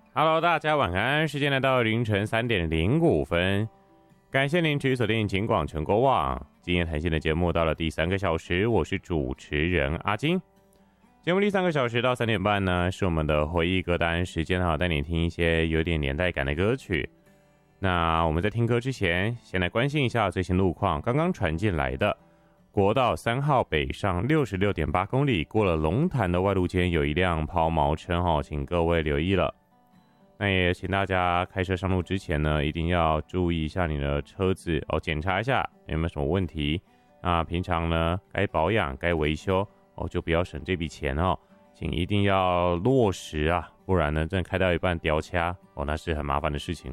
Hello， 大家晚安，时间来到凌晨3:05，感谢您持续锁定警广全国网今夜谈心的节目，到了第3个小时，我是主持人阿金。节目第3个小时到3点半呢，是我们的回忆歌单时间带你听一些有点年代感的歌曲。那我们在听歌之前，先来关心一下最新路况。刚刚传进来的国道3号北上66.8公里，过了龙潭的外路间有一辆抛锚车请各位留意了。那也请大家开车上路之前呢，一定要注意一下你的车子检查一下有没有什么问题。那平常呢，该保养该维修就不要省这笔钱请一定要落实啊，不然呢，真的开到一半掉掐那是很麻烦的事情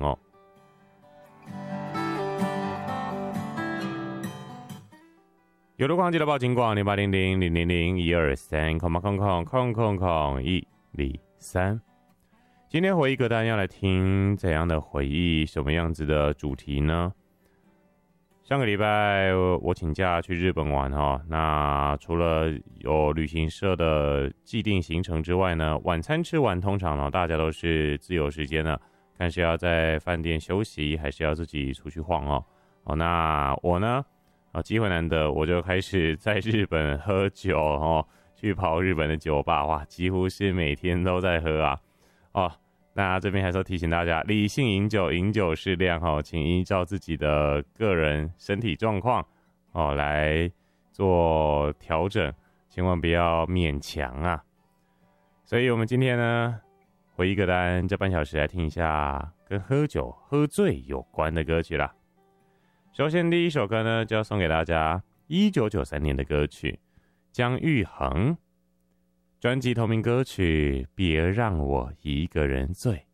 有路况记得报警广0800-000-123，000-123。今天回忆歌单要来听怎样的回忆，什么样子的主题呢？上个礼拜我请假去日本玩那除了有旅行社的既定行程之外呢，晚餐吃完通常大家都是自由时间了，看是要在饭店休息还是要自己出去晃那我呢机会难得，我就开始在日本喝酒去跑日本的酒吧，哇，几乎是每天都在喝啊那这边还是要提醒大家，理性饮酒，饮酒适量请依照自己的个人身体状况来做调整，千万不要勉强啊。所以我们今天呢，回忆歌单这半小时来听一下跟喝酒喝醉有关的歌曲啦。首先第一首歌呢，就要送给大家1993年的歌曲，姜育恒专辑同名歌曲《别让我一个人醉》。